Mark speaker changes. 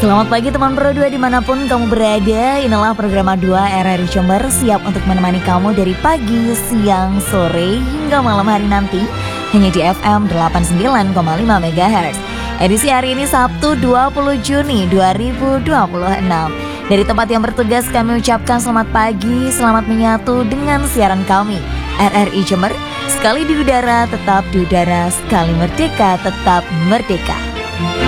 Speaker 1: Selamat pagi teman Pro 2 dimanapun kamu berada. Inilah program A2 RRI Jember, siap untuk menemani kamu dari pagi, siang, sore hingga malam hari nanti, hanya di FM 89,5 MHz. Edisi hari ini Sabtu 20 Juni 2026. Dari tempat yang bertugas kami ucapkan selamat pagi, selamat menyatu dengan siaran kami RRI Jember. Sekali di udara tetap di udara, sekali merdeka tetap merdeka.